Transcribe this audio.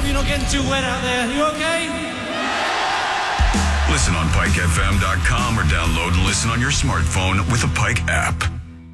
you're not getting too wet out there. You okay? Listen on PikeFM.com or download and listen on your smartphone with the Pike app.